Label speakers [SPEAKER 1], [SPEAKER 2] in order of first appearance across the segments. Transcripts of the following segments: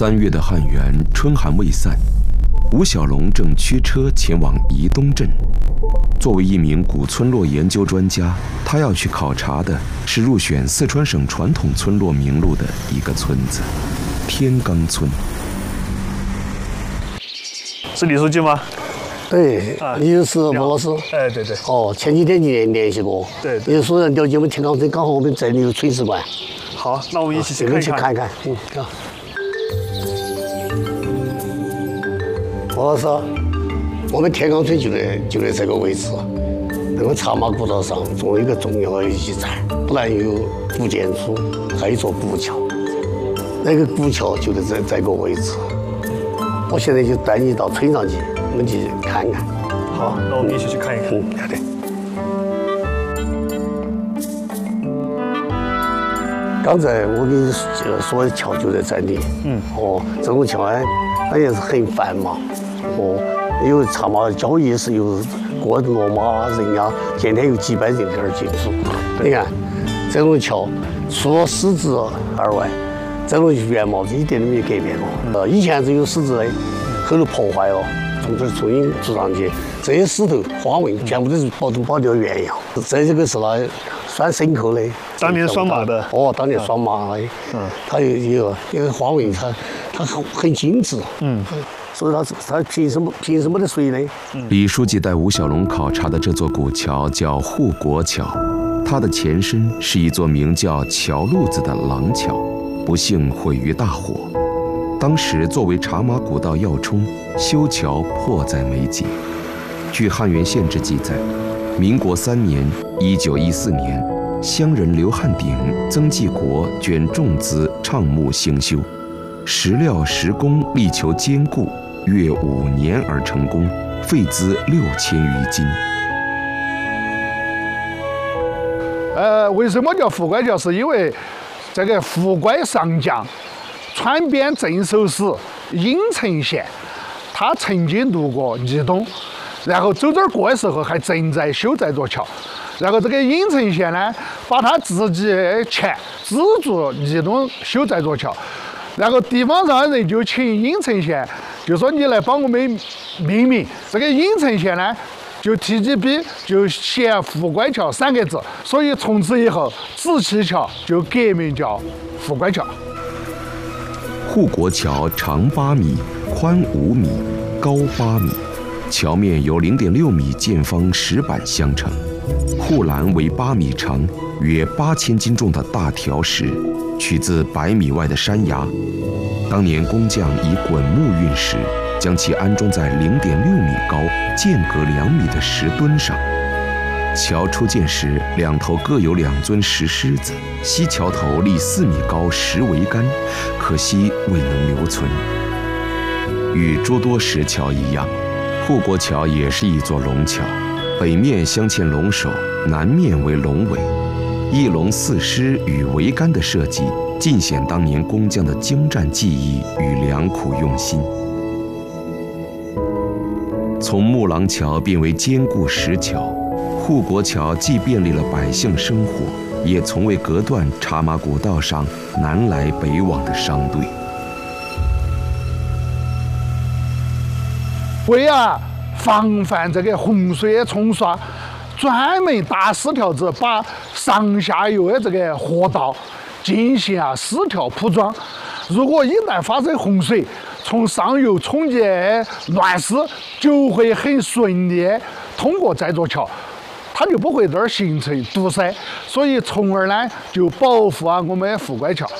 [SPEAKER 1] 3月的汉源，春寒未散，吴小龙正驱车前往宜东镇。作为一名古村落研究专家，他要去考察的是入选四川省传统村落名录的一个村子——天罡村。
[SPEAKER 2] 是李书记吗？
[SPEAKER 3] 对，你就是吴老师。
[SPEAKER 2] 哎，对对。
[SPEAKER 3] 哦，前几天你联系过。
[SPEAKER 2] 对。
[SPEAKER 3] 你说了解我们天罡村，刚好我们这里有炊事馆。
[SPEAKER 2] 好，那我们一起去看一看。
[SPEAKER 3] 去看一看。好。吴老师，我们天罡村就在这个位置，那个茶马古道上作为一个重要的遗产，不但有古建筑，还有一座古桥。那个古桥就在这个位置。我现在就带你到村上去，我们去看看。
[SPEAKER 2] 好，那我们一起去看一看。
[SPEAKER 3] 好的。刚才我跟你说的桥就在这里。这种桥呢，它也是很繁忙。有茶马交易是有过骡马人呀，天天有几百人在这儿进出。你看，这种桥除了石子而外，这种原貌一点都没改变过。以前只有石子的，后来破坏了，从这儿重新筑上去。这些石头花纹全部都是保留原样。这个是那拴牲口的，
[SPEAKER 2] 当年拴马的。
[SPEAKER 3] 当年拴马的。它有一个花纹，它很精致。所以它凭什么的水呢？
[SPEAKER 1] 李书记带吴小龙考察的这座古桥叫护国桥，它的前身是一座名叫桥路子的廊桥，不幸毁于大火。当时作为茶马古道要冲，修桥迫在眉睫。据汉源县志记载，民国3年（1914年），乡人刘汉鼎、曾继国捐重资倡木兴修，石料石工力求坚固，约5年而成功，费资6000余金。
[SPEAKER 4] 为什么叫富乖桥？是因为这个富乖上将川边镇守使郢城县，他曾经路过宜东，然后走这儿过的时候还正在修这座桥。然后这个郢城县呢，把他自己的钱资助宜东修这座桥。然后地方上的人就请郢城县，就说你来帮我们命名。这个郢城县呢，就 TGB 就写富乖桥3个字，所以从此以后紫气桥就革名叫富乖桥。
[SPEAKER 1] 护国桥长8米，宽5米，高8米，桥面由0.6米见方石板相成，护栏为8米长，约8000斤重的大条石，取自100米外的山崖。当年工匠以滚木运石，将其安装在0.6米高、间隔2米的石墩上。桥初建时，两头各有2尊石狮子，西桥头立4米高石桅杆，可惜未能留存。与诸多石桥一样，护国桥也是一座龙桥，北面镶嵌龙首，南面为龙尾，一龙4狮与桅杆的设计，尽显当年工匠的精湛技艺与良苦用心。从木廊桥变为坚固石桥，护国桥既便利了百姓生活，也从未隔断茶马古道上南来北往的商队。
[SPEAKER 4] 为防范这个洪水的冲刷，专门打4条子，把上下游的这个河道进行4条铺装。如果一旦发生洪水，从上游冲击乱石，就会很顺利通过这座桥，它就不会在这儿形成堵塞，所以从而呢就保护我们富乖桥。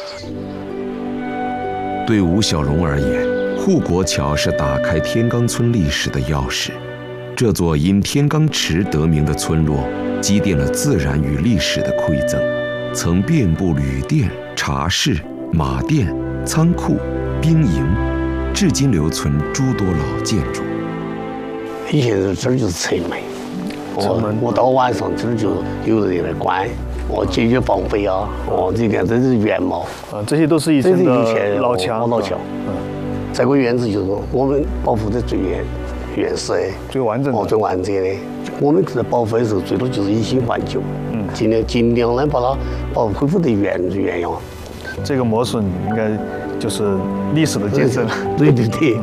[SPEAKER 1] 对吴小龙而言，护国桥是打开天罡村历史的钥匙。这座因天罡池得名的村落，积淀了自然与历史的馈赠，曾遍布旅店、茶室、马店、仓库、兵营，至今留存诸多老建筑。
[SPEAKER 3] 以前这儿就是城门，我到晚上这儿就有人来关，解决防备你看这是原貌
[SPEAKER 2] 这些都是以前的老墙。
[SPEAKER 3] 这个院子就是我们保护的最原始的、
[SPEAKER 2] 最完整的、
[SPEAKER 3] 最完整的。我们在保护的时候，最多就是以新换旧，尽量呢把它恢复的原样。
[SPEAKER 2] 这个磨损应该就是历史的见证了。
[SPEAKER 3] 对对对。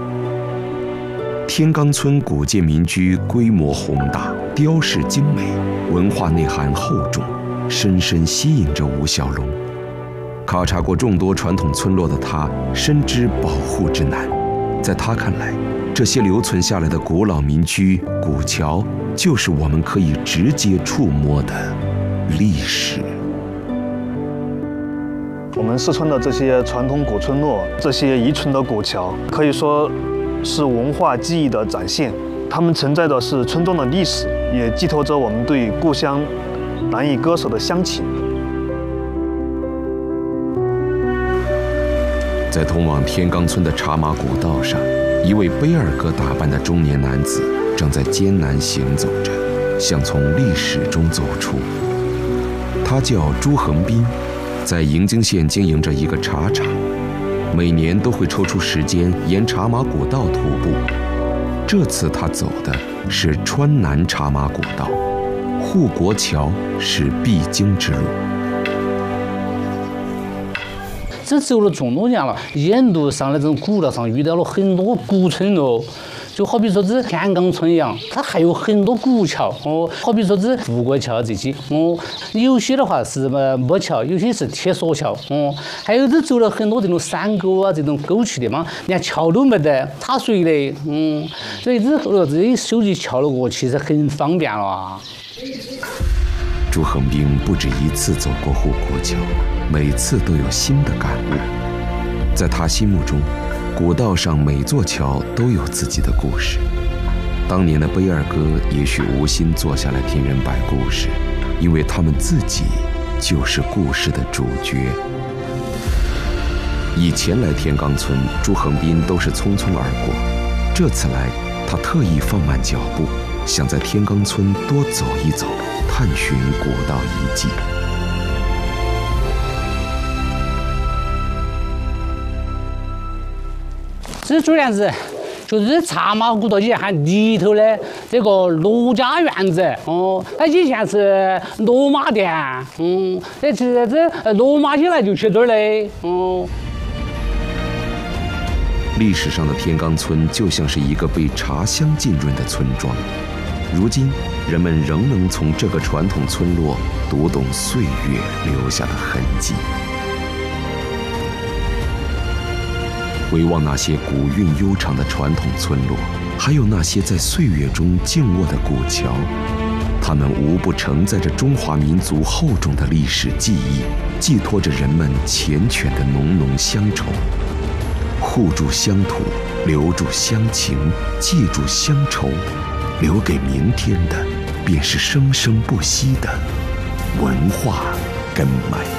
[SPEAKER 1] 天罡村古建民居规模宏大，雕饰精美，文化内涵厚重，深深吸引着吴小龙。考察过众多传统村落的他，深知保护之难。在他看来，这些留存下来的古老民居、古桥，就是我们可以直接触摸的历史。
[SPEAKER 2] 我们四川的这些传统古村落，这些遗存的古桥，可以说是文化记忆的展现。它们承载的是村庄的历史，也寄托着我们对故乡难以割舍的乡情。
[SPEAKER 1] 在通往天罡村的茶马古道上，一位背二哥打扮的中年男子正在艰难行走着，想从历史中走出。他叫朱恒斌，在营京县经营着一个茶厂，每年都会抽出时间沿茶马古道徒步。这次他走的是川南茶马古道，护国桥是必经之路。
[SPEAKER 5] 这走了这么多年了，沿路上的这种古道上遇到了很多古村落，就好比说这天罡村一样，它还有很多古桥哦，好比说这护国桥这些哦，有些的话是木桥，有些是铁索桥哦，还有这走了很多这种山沟啊，这种沟渠的嘛，连桥都没得，踏水的，所以自己修起桥路过其实很方便了啊。
[SPEAKER 1] 朱恒斌不止一次走过护国桥，每次都有新的感悟。在他心目中，古道上每座桥都有自己的故事。当年的背二哥也许无心坐下来听人摆故事，因为他们自己就是故事的主角。以前来天罡村，朱恒斌都是匆匆而过，这次来，他特意放慢脚步，想在天罡村多走一走，探寻古道遗迹。
[SPEAKER 5] 这主院子就是茶马古道以前里头的这个罗家院子哦，它以前是罗马店，这其实这罗马进来就去这儿的哦。
[SPEAKER 1] 历史上的天罡村就像是一个被茶香浸润的村庄，如今人们仍能从这个传统村落读懂岁月留下的痕迹。回望那些古韵悠长的传统村落，还有那些在岁月中静卧的古桥，它们无不承载着中华民族厚重的历史记忆，寄托着人们缱绻的浓浓乡愁。护住乡土，留住乡情，记住乡愁，留给明天的，便是生生不息的文化根脉。